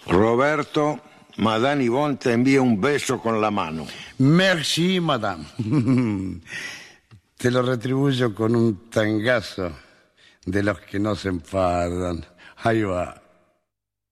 Roberto, Madame Yvonne te envía un beso con la mano. Merci, madame. Te lo retribuyo con un tangazo de los que no se enfadan. Ahí va.